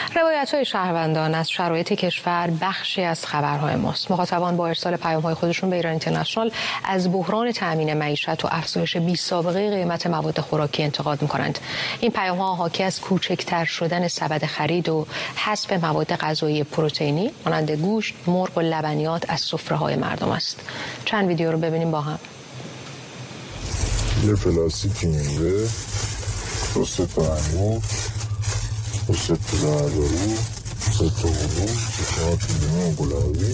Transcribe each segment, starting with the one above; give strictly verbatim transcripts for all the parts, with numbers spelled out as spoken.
روایت‌های شهروندان از شرایط کشور بخشی از خبرهای ماست. مخاطبان با ارسال پیام‌های خودشون به ایران اینترنشنال از بحران تأمین معیشت و افزایش بی‌سابقه قیمت مواد خوراکی انتقاد می‌کنند. این پیام‌ها حاکی از کوچکتر شدن سبد خرید و حذف مواد غذایی پروتئینی مانند گوشت، مرغ و لبنیات از سفره‌های مردم است. چند ویدیو رو ببینیم با هم. یه پلاستیکی میوه، دو سه تا انگور، دو سه تا زردآلو، سه تا بلون، چهار تا لیمون گلابی،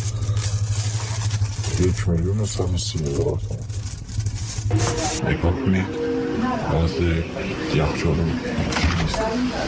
یک میلیون و صد و سی هزار تومان. نگاه کنید باز یخچال نیست،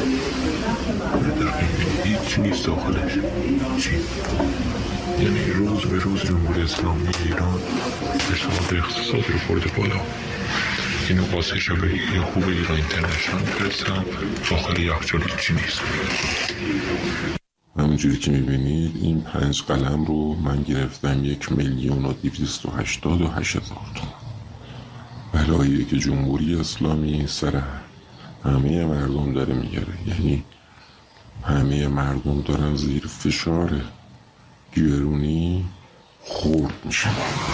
هیچ نیست داخلش. چی؟ یعنی روز به روز جمهوری اسلامی ایران اقتصاد اقتصادی رو برده بالا. اینو واسه شبکه خوب ایران اینترنشنال فرستم، داخل یخچال هیچی نیست. همونجوری که میبینید این پنج قلم رو من گرفتم یک میلیون و دویست و هشتاد و هشت هزار تومان. بلاییه که جمهوری اسلامی سر همه مردم داره میگره، یعنی همه مردم دارن زیر فشار گرونی خورد میشن.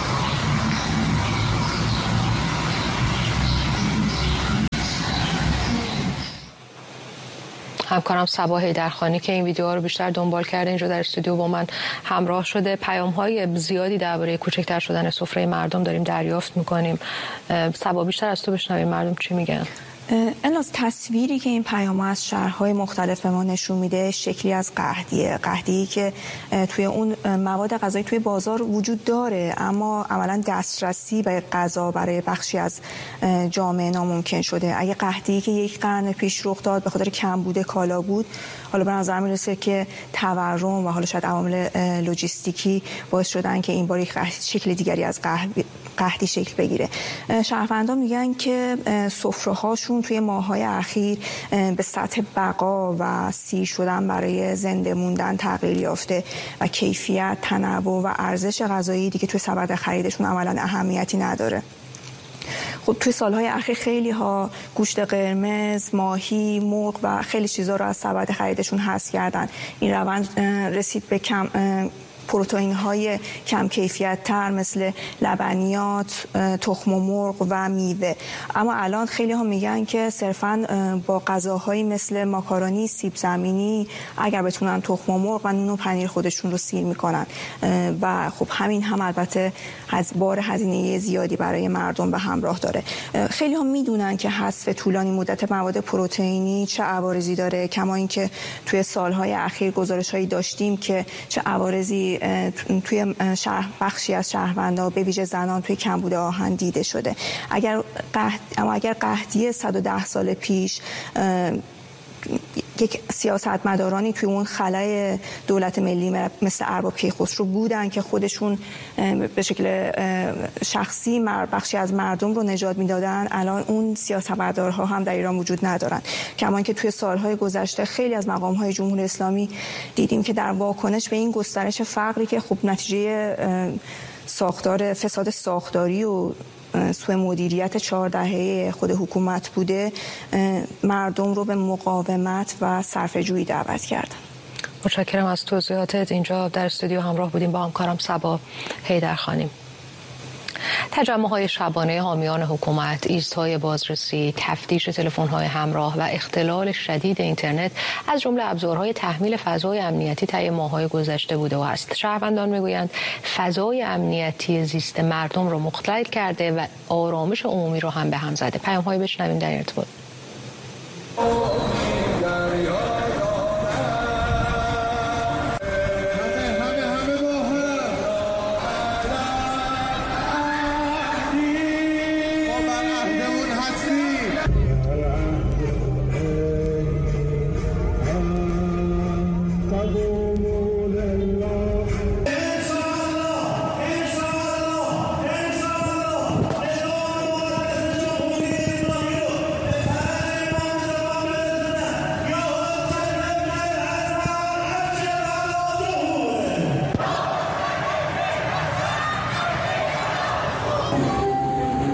همکارم صبا حیدرخانی که این ویدیوها رو بیشتر دنبال کرده اینجا در استودیو با من همراه شده. پیام‌های زیادی درباره کوچکتر شدن سفره مردم داریم دریافت می‌کنیم. صبا بیشتر از تو بشنویم مردم چی میگن. الان تصویری که این پیام از شهرهای مختلف به ما نشون میده شکلی از قحطیه قحطی که توی اون مواد غذایی توی بازار وجود داره، اما عملا دسترسی به غذا برای بخشی از جامعه ناممکن شده. اگه قحطی که یک قرن پیش رخ داد به خاطر کمبود کالا بود، حالا به نظر میرسه که تورم و حالا شاید عوامل لوجستیکی باعث شدن که این بار یک شکل دیگری از قحطی شکل بگیره. شهروندان میگن که سفره‌هاشون توی ماه‌های اخیر به سطح بقا و سیر شدن برای زنده موندن تغییر یافته و کیفیت، تنوع و ارزش غذایی دیگه توی سبد خریدشون عملاً اهمیتی نداره. خب توی سالهای اخیر خیلی ها گوشت قرمز، ماهی، مرغ و خیلی چیزا رو از سبد خریدشون حذف کردن. این روند رسید به کم پروتئین های کم کیفیت تر مثل لبنیات، تخم مرغ و میوه. اما الان خیلی ها میگن که صرفاً با غذاهایی مثل ماکارونی، سیب زمینی اگر بتونن تخم مرغ و نون و پنیر خودشون رو سیر میکنن و خب همین هم البته از بار هزینه زیادی برای مردم به همراه داره. خیلی ها میدونن که حذف طولانی مدت مواد پروتئینی چه عوارضی داره، کما اینکه توی سالهای اخیر گزارش‌هایی داشتیم که چه عوارضی توی شهر بخشی از شهروندان به ویژه زنان توی کمبود آهن دیده شده. اگر قحط... اما اگر قحطی صد و ده سال پیش یک سیاستمدارانی توی اون خلای دولت ملی مثل ارباب کیخسرو بودن که خودشون به شکل شخصی بخشی از مردم رو نجات میدادن، الان اون سیاستمدارها هم در ایران وجود ندارن. کما اینکه توی سالهای گذشته خیلی از مقام‌های جمهوری اسلامی دیدیم که در واکنش به این گسترش فقری که خب نتیجه ساختار فساد ساختاری و سوء مدیریت چهار دهه خود حکومت بوده، مردم رو به مقاومت و صرفه‌جویی دعوت کردن. متشکرم از توضیحاتت. اینجا در استودیو همراه بودیم با همکارم صبا حیدرخانی. تجمع‌های شبانه حامیان حکومت، ایست‌های بازرسی، تفتیش تلفن‌های همراه و اختلال شدید اینترنت از جمله ابزارهای تحمیل فضای امنیتی طی ماه‌های گذشته بوده و است. شهروندان می‌گویند فضای امنیتی زیست مردم رو مختل کرده و آرامش عمومی رو هم به هم زده. پیام‌های بشنویم در ارتباط.